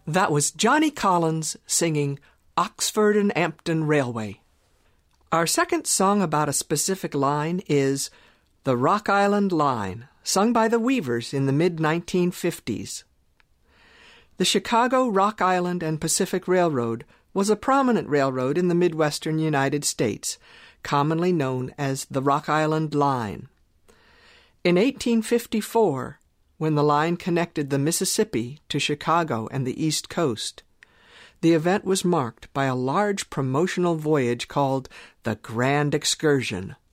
That was Johnny Collins singing Oxford and Ampton Railway. Our second song about a specific line is The Rock Island Line, sung by the Weavers in the mid-1950s. The Chicago, Rock Island, and Pacific Railroad was a prominent railroad in the Midwestern United States, commonly known as the Rock Island Line. In 1854, when the line connected the Mississippi to Chicago and the East Coast, the event was marked by a large promotional voyage called the Grand Excursion.